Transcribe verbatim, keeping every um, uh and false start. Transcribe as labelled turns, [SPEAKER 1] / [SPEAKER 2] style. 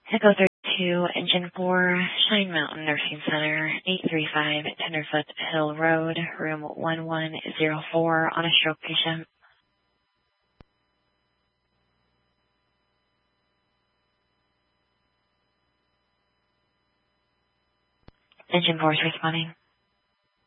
[SPEAKER 1] Echo thirty-two, Engine four, Shine Mountain Nursing Center, eight three five Tenderfoot Hill Road, room one one zero four, on a stroke patient. Engine four is responding.